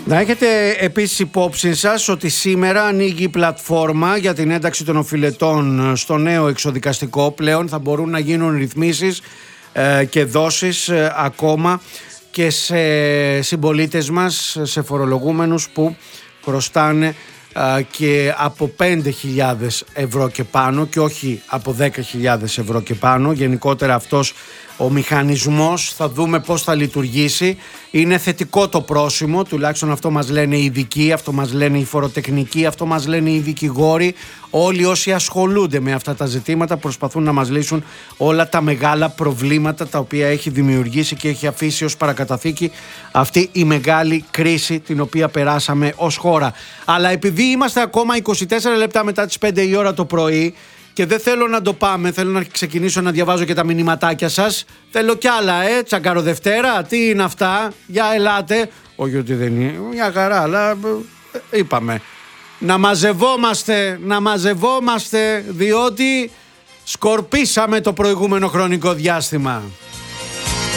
Να έχετε επίσης υπόψη σας ότι σήμερα ανοίγει η πλατφόρμα για την ένταξη των οφειλετών στο νέο εξοδικαστικό. Πλέον θα μπορούν να γίνουν ρυθμίσεις και δόσεις ακόμα και σε συμπολίτες μας, σε φορολογούμενους που χρωστάνε και από 5.000 ευρώ και πάνω και όχι από 10.000 ευρώ και πάνω. Γενικότερα αυτός ο μηχανισμός θα δούμε πώς θα λειτουργήσει. Είναι θετικό το πρόσημο, τουλάχιστον αυτό μας λένε οι ειδικοί, αυτό μας λένε οι φοροτεχνικοί, αυτό μας λένε οι δικηγόροι. Όλοι όσοι ασχολούνται με αυτά τα ζητήματα προσπαθούν να μας λύσουν όλα τα μεγάλα προβλήματα τα οποία έχει δημιουργήσει και έχει αφήσει ως παρακαταθήκη αυτή η μεγάλη κρίση την οποία περάσαμε ως χώρα. Αλλά επειδή είμαστε ακόμα 24 λεπτά μετά τις 5 η ώρα το πρωί και δεν θέλω να το πάμε, θέλω να ξεκινήσω να διαβάζω και τα μηνυματάκια σας. Θέλω κι άλλα, Τσαγκαροδευτέρα, τι είναι αυτά, για ελάτε. Όχι ότι δεν είναι, μια χαρά, αλλά είπαμε. Να μαζευόμαστε, διότι σκορπίσαμε το προηγούμενο χρονικό διάστημα.